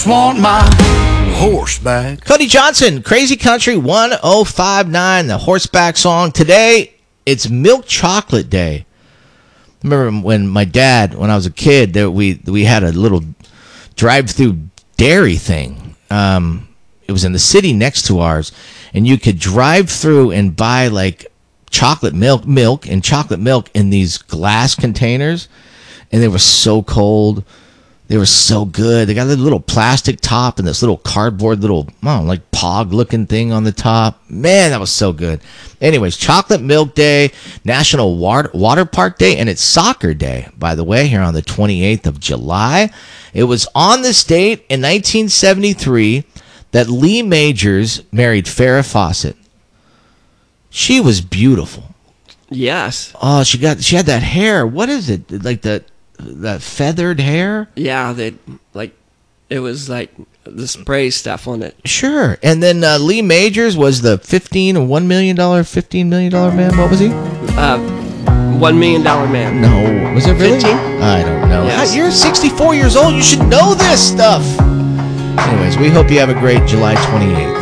Want my horseback. Cody Johnson, Crazy Country 1059, the horseback song. Today, it's Milk Chocolate Day. Remember when my dad, when I was a kid, we had a little drive-through dairy thing. It was in the city next to ours, and you could drive through and buy like chocolate milk and chocolate milk in these glass containers, and they were so cold. They were so good. They got a little plastic top and this little cardboard little, like pog looking thing on the top. Man, that was so good. Anyways, Chocolate Milk Day, National Water Park Day, and it's Soccer Day, by the way, here on the 28th of July. It was on this date in 1973 that Lee Majors married Farrah Fawcett. She was beautiful. Yes. Oh, she had that hair. What is it? Like that feathered hair? Yeah, it was like the spray stuff on it. Sure. And then Lee Majors was the $15 million man. What was he? $1 million man. No. Was it really? 15? I don't know. Yes. You're 64 years old. You should know this stuff. Anyways, we hope you have a great July 28th.